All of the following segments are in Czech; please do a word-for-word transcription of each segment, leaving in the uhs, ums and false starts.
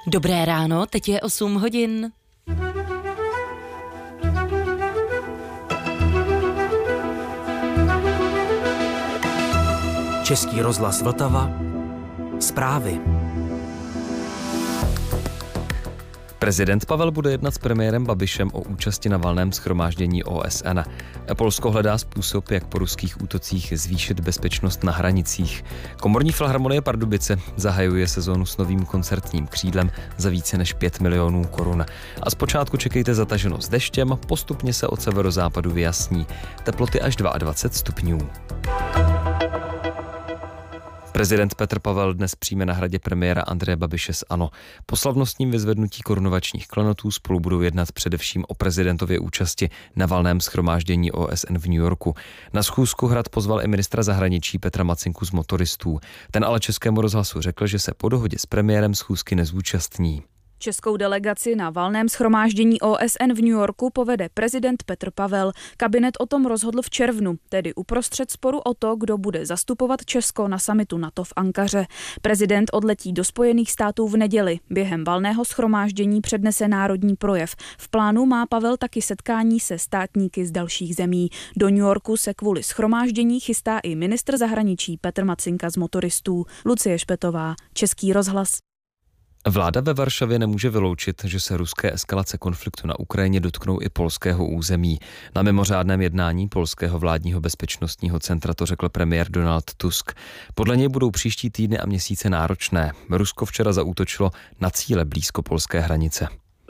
Dobré ráno, teď je osm hodin. Český rozhlas Vltava. Zprávy. Prezident Pavel bude jednat s premiérem Babišem o účasti na valném shromáždění O S N. Polsko hledá způsob, jak po ruských útocích zvýšit bezpečnost na hranicích. Komorní filharmonie Pardubice zahajuje sezónu s novým koncertním křídlem za více než pět milionů korun. A zpočátku čekejte zataženo s deštěm, postupně se od severozápadu vyjasní. Teploty až dvacet dva stupňů. Prezident Petr Pavel dnes přijme na hradě premiéra Andreje Babiše z ANO. Po slavnostním vyzvednutí korunovačních klenotů spolu budou jednat především o prezidentově účasti na valném shromáždění O S N v New Yorku. Na schůzku hrad pozval i ministra zahraničí Petra Macinku z Motoristů. Ten ale Českému rozhlasu řekl, že se po dohodě s premiérem schůzky nezúčastní. Českou delegaci na valném shromáždění O S N v New Yorku povede prezident Petr Pavel. Kabinet o tom rozhodl v červnu, tedy uprostřed sporu o to, kdo bude zastupovat Česko na summitu NATO v Ankaře. Prezident odletí do Spojených států v neděli. Během valného shromáždění přednese národní projev. V plánu má Pavel taky setkání se státníky z dalších zemí. Do New Yorku se kvůli shromáždění chystá i ministr zahraničí Petr Macinka z Motoristů. Lucie Špetová, Český rozhlas. Vláda ve Varšavě nemůže vyloučit, že se ruské eskalace konfliktu na Ukrajině dotknou i polského území. Na mimořádném jednání polského vládního bezpečnostního centra to řekl premiér Donald Tusk. Podle něj budou příští týdny a měsíce náročné. Rusko včera zaútočilo na cíle blízko polské hranice.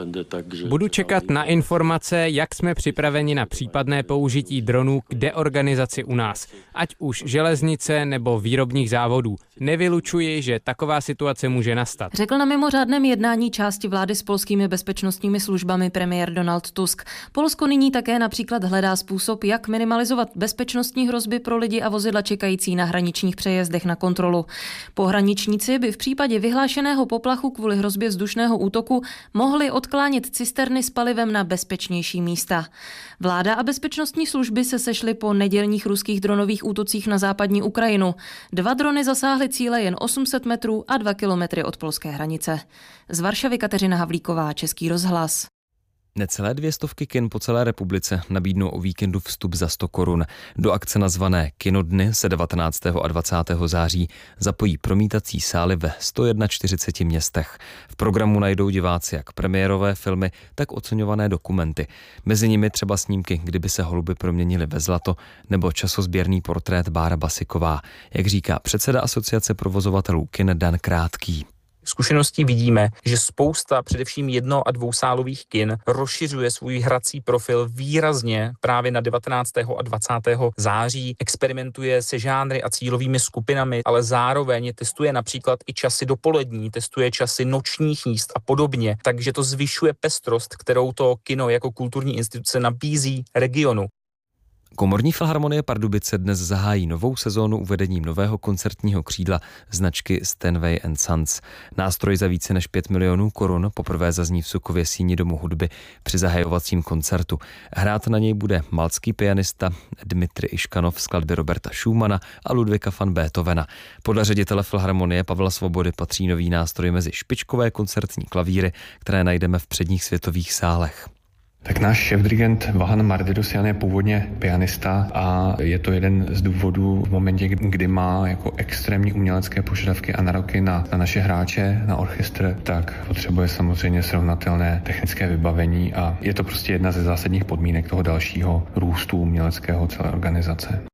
Budu čekat na informace, jak jsme připraveni na případné použití dronů k deorganizaci u nás, ať už železnice nebo výrobních závodů. Nevylučuji, že taková situace může nastat. Řekl na mimořádném jednání části vlády s polskými bezpečnostními službami premiér Donald Tusk. Polsko nyní také například hledá způsob, jak minimalizovat bezpečnostní hrozby pro lidi a vozidla čekající na hraničních přejezdech na kontrolu. Pohraničníci by v případě vyhlášeného poplachu kvůli hrozbě vzdušného útoku mohli odklánět cisterny s palivem na bezpečnější místa. Vláda a bezpečnostní služby se sešly po nedělních ruských dronových útocích na západní Ukrajinu. Dva drony zasáhly cíle jen osm set metrů a dva kilometry od polské hranice. Z Varšavy Kateřina Havlíková, Český rozhlas. Necelé dvě stovky kin po celé republice nabídnou o víkendu vstup za sto korun. Do akce nazvané Kinodny se devatenáctého a dvacátého září zapojí promítací sály ve sto čtyřiceti jedna městech. V programu najdou diváci jak premiérové filmy, tak oceňované dokumenty. Mezi nimi třeba snímky Kdyby se holuby proměnily ve zlato nebo časozběrný portrét Bára Basiková, jak říká předseda asociace provozovatelů kin Dan Krátký. Zkušeností vidíme, že spousta především jedno- a dvousálových kin rozšiřuje svůj hrací profil výrazně právě na devatenáctého a dvacátého září, experimentuje se žánry a cílovými skupinami, ale zároveň testuje například i časy dopolední, testuje časy nočních jízd a podobně, takže to zvyšuje pestrost, kterou to kino jako kulturní instituce nabízí regionu. Komorní filharmonie Pardubice dnes zahájí novou sezónu uvedením nového koncertního křídla značky Steinway and Sons. Nástroj za více než pět milionů korun poprvé zazní v Sukově síni Domu hudby při zahajovacím koncertu. Hrát na něj bude maltský pianista Dmitry Iškanov skladby Roberta Schumana a Ludwika van Beethovena. Podle ředitele filharmonie Pavla Svobody patří nový nástroj mezi špičkové koncertní klavíry, které najdeme v předních světových sálech. Tak náš šéfdirigent Vahan Mardidosyan je původně pianista a je to jeden z důvodů v momentě, kdy má jako extrémní umělecké požadavky a nároky na, na naše hráče, na orchestr, tak potřebuje samozřejmě srovnatelné technické vybavení a je to prostě jedna ze zásadních podmínek toho dalšího růstu uměleckého celé organizace.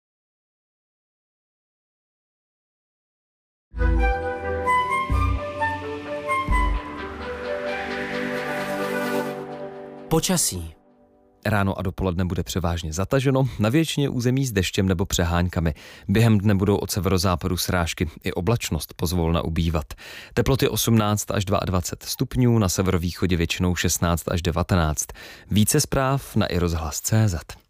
Počasí. Ráno a dopoledne bude převážně zataženo, na většině území s deštěm nebo přeháňkami. Během dne budou od severozápadu srážky i oblačnost pozvolna ubývat. Teploty osmnáct až dvacet dva stupňů, na severovýchodě většinou šestnáct až devatenáct. Více zpráv na i rozhlas tečka cé zet.